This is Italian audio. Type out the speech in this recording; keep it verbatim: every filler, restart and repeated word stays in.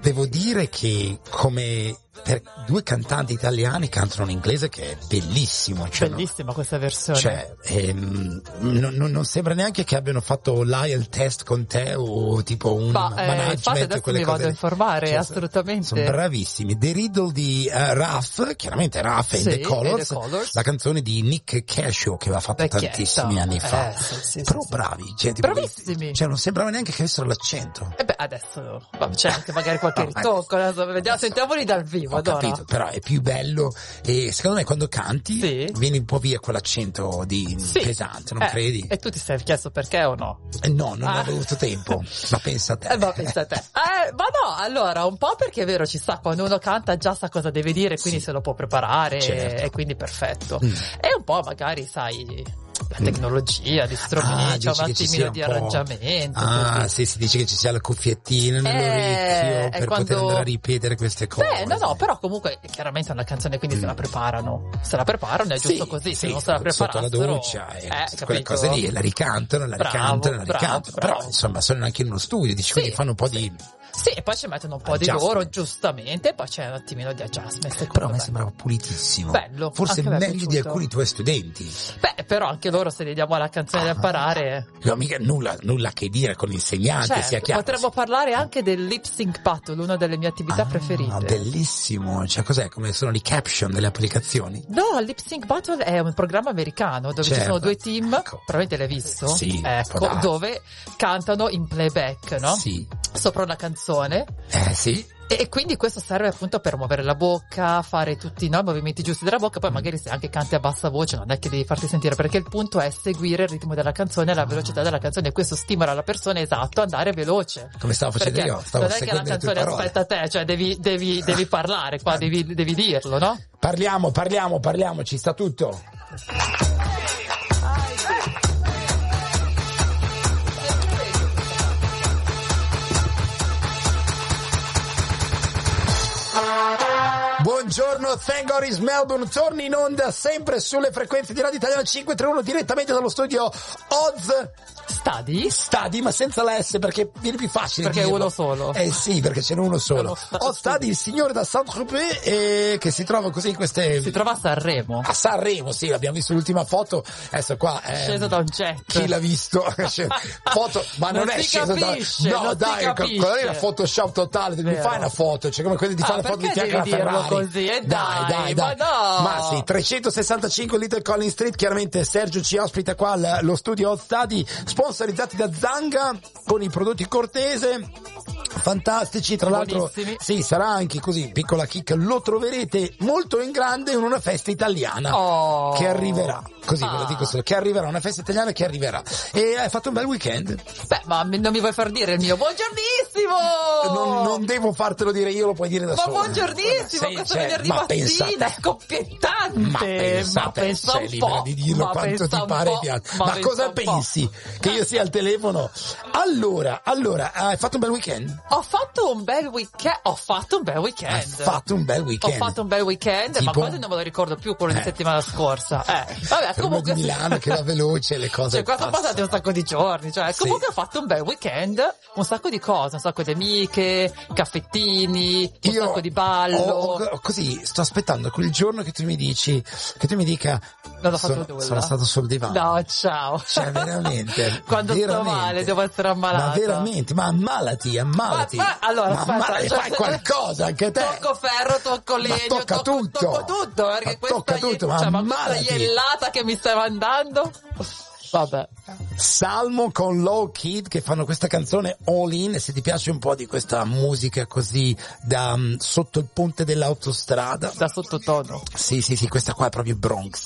devo dire che come per due cantanti italiani cantano in inglese, che è bellissimo, cioè, bellissima no, questa versione, cioè ehm, non, non, non sembra neanche che abbiano fatto l'I E L test con te o tipo un ma, eh, management, infatti adesso quelle mi cose vado a informare, cioè, assolutamente sono bravissimi. The Riddle di uh, Raf, chiaramente Raf sì, and the Colors, The Colors, la canzone di Nick Cascio che aveva fatto Vecchietta. tantissimi anni fa, eh, sì, sì, però sì, bravi, cioè, tipo, bravissimi, cioè non sembrava neanche che avessero l'accento. e beh adesso vabbè, c'è anche magari qualche No, ritocco, adesso vediamo, sentiamoli dal vivo. Ho allora. capito, però è più bello e secondo me quando canti sì, vieni un po' via quell'accento di sì, pesante, non eh, credi? E tu ti sei chiesto perché o no? Eh, no, non ah. ho avuto tempo, ma pensa a te. Eh, ma pensa a te. Eh, ma no, allora, un po' perché è vero, ci sa, quando uno canta già sa cosa deve dire, quindi sì, se lo può preparare, certo, e quindi perfetto. Mm. E un po' magari, sai, la tecnologia, gli strumenti, ah, un attimino di arrangiamento. Ah, così. sì, si dice che ci sia la cuffiettina Eh, nell'orecchio per quando... poter andare a ripetere queste cose. Beh, no, no, però comunque chiaramente è una canzone, quindi mm. se la preparano. Se la preparano è giusto sì, così, sì, se non se la preparassero... sotto la doccia, eh, eh, quelle cose lì, la ricantano, la bravo, ricantano, la ricantano. bravo, bravo. Però insomma sono anche in uno studio, dici, sì, quindi fanno un po' sì. di... Sì, e poi ci mettono un po' Adjustment. di loro, giustamente, e poi c'è un attimino di adjustment. Però a me bello. sembrava pulitissimo. Bello. Forse meglio di alcuni tuoi studenti. Beh, però anche loro, se gli diamo la canzone ah, da imparare... No, mica nulla, nulla che dire con l'insegnante, certo, sia chiaro. Potremmo parlare anche del lip sync battle, una delle mie attività ah, preferite. Bellissimo. Cioè, cos'è? Come sono i caption delle applicazioni? No, il lip sync battle è un programma americano dove certo. ci sono due team, ecco. probabilmente l'hai visto? Sì. Ecco, dove cantano in playback, no? Sì. Sopra una canzone. Eh, sì. E quindi questo serve appunto per muovere la bocca, fare tutti no, i movimenti giusti della bocca, poi magari se anche canti a bassa voce non è che devi farti sentire, perché il punto è seguire il ritmo della canzone e la velocità della canzone, e questo stimola la persona, esatto, ad andare veloce. Come stavo facendo perché io, stavo non è che la canzone aspetta te, cioè devi, devi, devi parlare qua, devi, devi dirlo, no? Parliamo, parliamo, parliamo, ci sta tutto. Buongiorno, Thank God It's Melbourne, torni in onda sempre sulle frequenze di Radio Italiana cinquecentotrentuno direttamente dallo studio Oz Stadi? Stadi, ma senza la S perché viene più facile perché dirlo. È uno solo. Eh sì, perché ce n'è uno solo. Oz Stadi, il signore da Saint-Tropez, eh, che si trova così in queste... Si trova a Sanremo. A Sanremo, sì, abbiamo visto l'ultima foto, adesso qua... Eh, sceso da un jet. Chi l'ha visto? Foto, ma non, non è sceso capisce, da... No, non dai, quella è una Photoshop totale, mi fai una foto, cioè come quelli di fare ah, la foto di fianco alla Ferrari. Così? E dai, dai, dai. Ma, no. ma sì, trecentosessantacinque Little Collins Street, chiaramente Sergio ci ospita qua lo studio Oz Stadi, sponsorizzati da Zanga con i prodotti Cortese. Fantastici, tra l'altro sì, sarà anche così, piccola chicca, lo troverete molto in grande in una festa italiana oh. che arriverà, così ah. ve lo dico solo, che arriverà, una festa italiana che arriverà. E hai fatto un bel weekend? Beh, ma non mi vuoi far dire il mio buongiornissimo? Non, non devo fartelo dire io, lo puoi dire da ma solo. Ma buongiornissimo, sei, questo cioè, venerdì ma mattina, scoppiettante. Ma pensa, ma pensa sei un libera po', di dirlo ma quanto ti pare piace. Ma, ma cosa pensi? Che io sia al telefono? Allora, allora, hai fatto un bel weekend? Ho fatto un bel weekend, ho fatto un bel weekend. Hai fatto un bel weekend. Ho fatto un bel weekend, tipo? Ma quasi non me lo ricordo più quello eh. di settimana scorsa. Eh, vabbè, per comunque di Milano che va veloce, le cose cioè, qua sono passati un sacco di giorni, cioè, sì. Comunque ho fatto un bel weekend, un sacco di cose, un sacco di amiche, caffettini, un io sacco di ballo. Ho, ho, così, sto aspettando quel giorno che tu mi dici, che tu mi dica non ho fatto sono, nulla. sono stato sul divano. No, ciao. Cioè, veramente. Quando veramente. sto male, devo essere ammalata. Ma veramente, ma ammalati, ammalati. Ma, ma, allora, ma aspetta, ammalati, cioè, fai qualcosa anche te. Tocco ferro, tocco legno, ma tocca tocco tutto. Tocco tutto, perché ma tocca questa, tutto, cioè, ma ma ammalati. questa iellata che mi stai mandando. Vabbè. Salmo con Low Kid che fanno questa canzone All In, e se ti piace un po' di questa musica così da um, sotto il ponte dell'autostrada, da sottotono. Sì, sì, sì, questa qua è proprio Bronx.